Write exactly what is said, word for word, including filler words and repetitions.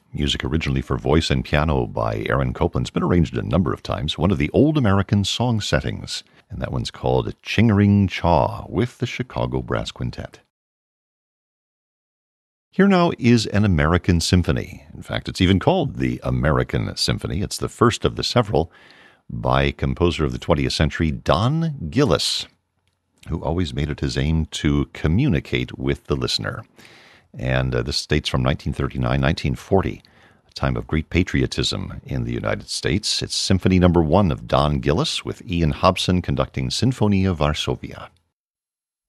Music originally for voice and piano by Aaron Copland. It's been arranged a number of times. One of the old American song settings. And that one's called Ching-a-Ring Chaw with the Chicago Brass Quintet. Here now is an American symphony. In fact, it's even called the American Symphony. It's the first of the several by composer of the twentieth century, Don Gillis, who always made it his aim to communicate with the listener. And uh, this dates from nineteen thirty-nine, nineteen forty, a time of great patriotism in the United States. It's Symphony Number One of Don Gillis with Ian Hobson conducting Sinfonia Varsovia.